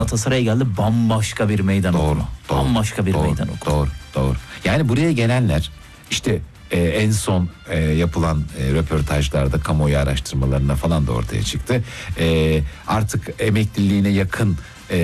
Galatasaray'a geldi, bambaşka bir meydan okuma. Bambaşka bir meydan okuma. Doğru. Yani buraya gelenler işte en son yapılan röportajlarda, kamuoyu araştırmalarında falan da ortaya çıktı. Artık emekliliğine yakın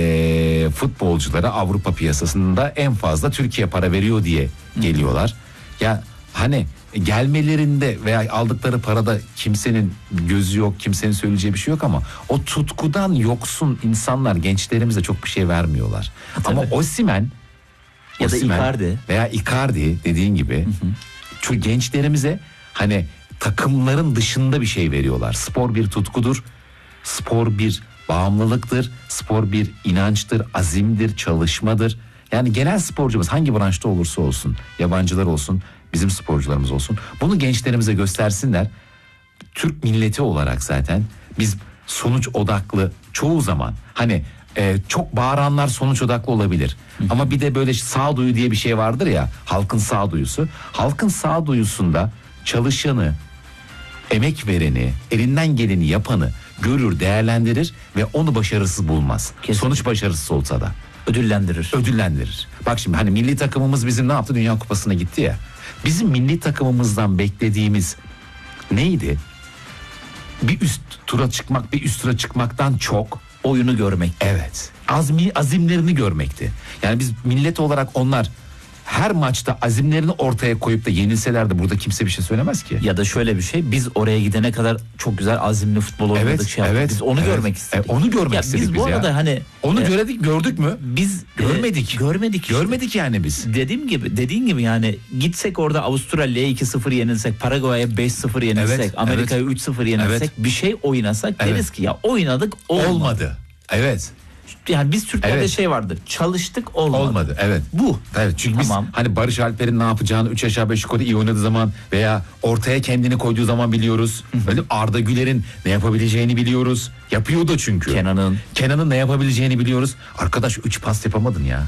futbolculara Avrupa piyasasında en fazla Türkiye para veriyor diye geliyorlar. Ya hani gelmelerinde veya aldıkları parada kimsenin gözü yok, kimsenin söyleyeceği bir şey yok ama o tutkudan yoksun insanlar gençlerimize çok bir şey vermiyorlar. Ama Osimhen ya da Icardi veya Icardi dediğin gibi şu gençlerimize hani takımların dışında bir şey veriyorlar. Spor bir tutkudur. Spor bir bağımlılıktır. Spor bir inançtır, azimdir, çalışmadır. Yani genel sporcumuz hangi branşta olursa olsun, yabancılar olsun, bizim sporcularımız olsun, bunu gençlerimize göstersinler. Türk milleti olarak zaten biz sonuç odaklı çoğu zaman hani çok bağıranlar sonuç odaklı olabilir. Ama bir de böyle sağduyu diye bir şey vardır ya, halkın sağduyusu. Halkın sağduyusunda çalışanı, emek vereni, elinden geleni yapanı görür, değerlendirir ve onu başarısız bulmaz. Kesinlikle. Sonuç başarısız olsa da. Ödüllendirir. Bak şimdi hani milli takımımız bizim ne yaptı? Dünya Kupası'na gitti ya. Bizim milli takımımızdan beklediğimiz neydi? Bir üst tura çıkmaktan çok oyunu görmek. Evet. Azimlerini görmekti. Yani biz millet olarak onlar her maçta azimlerini ortaya koyup da yenilseler de burada kimse bir şey söylemez ki. Ya da şöyle bir şey, biz oraya gidene kadar çok güzel azimli futbol oynadık, biz onu görmek istedik. Onu görmek istedik biz bu arada hani onu gördük mü? Biz görmedik. Görmedik işte. Yani biz. Dediğin gibi yani gitsek orada Avustralya'ya 2-0 yenilsek, Paraguay'a 5-0 yenilsek, Amerika'ya 3-0 yenilsek, bir şey oynasak deriz ki ya oynadık, olmadı. Evet. Yani biz Türklerde şey vardır. Çalıştık, olmadı. Evet. Bu. Evet, çünkü biz hani Barış Alper'in ne yapacağını 3 aşağı 5 yukarı iyi oynadığı zaman veya ortaya kendini koyduğu zaman biliyoruz. Öyle Arda Güler'in ne yapabileceğini biliyoruz. Yapıyor da çünkü. Kenan'ın ne yapabileceğini biliyoruz. Arkadaş 3 pas yapamadın ya.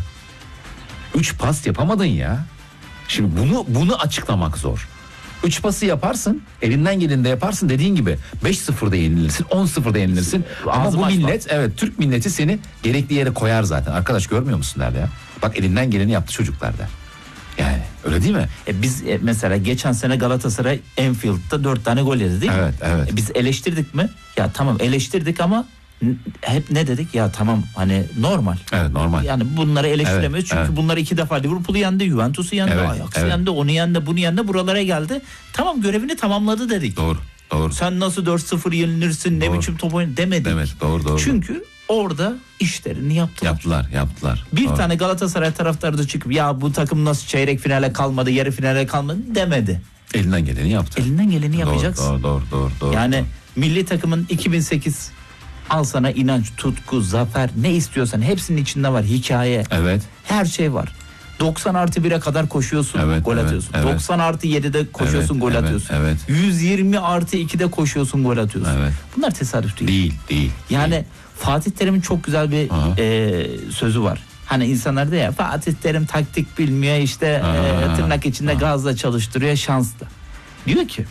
3 pas yapamadın ya. Şimdi bunu açıklamak zor. 3 pası yaparsın, elinden geleni de yaparsın, dediğin gibi 5-0'da yenilirsin, 10-0'da yenilirsin. Ama bu millet, Türk milleti seni gerekli yere koyar zaten. Arkadaş görmüyor musun der ya? Bak elinden geleni yaptı çocuklar der. Yani öyle değil mi? Biz mesela geçen sene Galatasaray Anfield'da 4 tane gol yedi değil mi? Evet. Biz eleştirdik mi? Ya tamam eleştirdik ama hep ne dedik? Ya tamam hani normal. Evet, normal. Yani bunları eleştiremiyoruz çünkü bunlar 2 defa Liverpool'u yendi, Juventus'u yendi, Ajax'ı yendi, onu yendi, bunu yendi, buralara geldi. Tamam, görevini tamamladı dedik. Doğru. Sen nasıl 4-0 yenilirsin, ne biçim top oyun demedik. Doğru. Çünkü orada işlerini yaptılar. Yaptılar. Bir tane Galatasaray taraftarı da çıkıp ya bu takım nasıl çeyrek finale kalmadı, yarı finale kalmadı demedi. Elinden geleni yaptı. Elinden geleni yapacaksın. Doğru. Yani milli takımın 2008 al sana inanç, tutku, zafer, ne istiyorsan hepsinin içinde var, hikaye. Evet. Her şey var. 90+1'e kadar koşuyorsun, gol atıyorsun. 90+7'de koşuyorsun, gol atıyorsun. 120+2'de koşuyorsun, gol atıyorsun. Bunlar tesadüf değil. Değil. Yani Fatih Terim'in çok güzel bir sözü var. Hani insanlar da ya Fatih Terim taktik bilmiyor işte, tırnak içinde gazla çalıştırıyor, şanslı. Diyor ki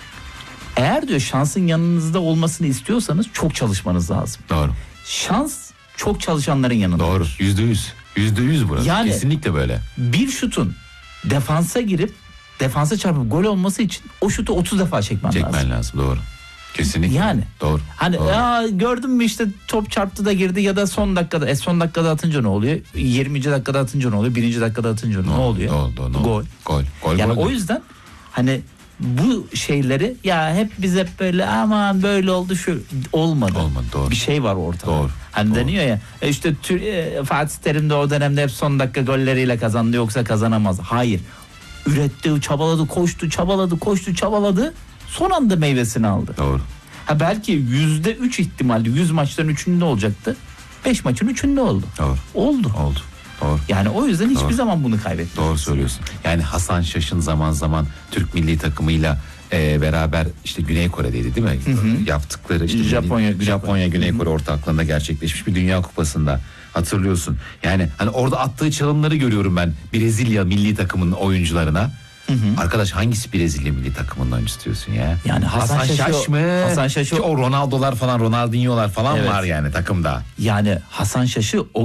eğer diyor şansın yanınızda olmasını istiyorsanız çok çalışmanız lazım. Doğru. Şans çok çalışanların yanında. Doğru. %100 burası. Yani kesinlikle böyle. Bir şutun defansa girip defansa çarpıp gol olması için o şutu 30 defa çekmen lazım. Doğru. Kesinlikle. Yani. Doğru. Hani doğru. Ya gördün mü işte top çarptı da girdi ya da son dakikada. Son dakikada atınca ne oluyor? 20. dakikada atınca ne oluyor? 1. dakikada atınca ne oluyor? Gol. Yani o yüzden hani bu şeyleri ya hep biz hep böyle aman böyle oldu şu olmadı. Doğru. Bir şey var ortada. Doğru. Hani deniyor ya işte Fatih Terim de o dönemde hep son dakika golleriyle kazandı, yoksa kazanamaz. Hayır. Üretti, çabaladı, koştu, çabaladı. Son anda meyvesini aldı. Doğru. Belki %3 ihtimalle 100 maçların 3'ünde olacaktı. 5 maçın 3'ünde oldu. Doğru. Oldu. Doğru. Yani o yüzden hiçbir zaman bunu kaybetmez. Doğru söylüyorsun. Yani Hasan Şaş'ın zaman zaman Türk milli takımıyla beraber işte Güney Kore'deydi değil mi? Yaptıkları işte Japonya Güney Kore ortaklığında gerçekleşmiş bir Dünya Kupası'nda hatırlıyorsun. Yani hani orada attığı çalımları görüyorum ben Brezilya milli takımının oyuncularına. Arkadaş hangisi Brezilya milli takımından istiyorsun ya? Yani Hasan Şaş mı? Hasan Şaş'ı Ki o Ronaldo'lar falan, Ronaldinho'lar falan Evet. var yani takımda. yani Hasan Şaş'ı o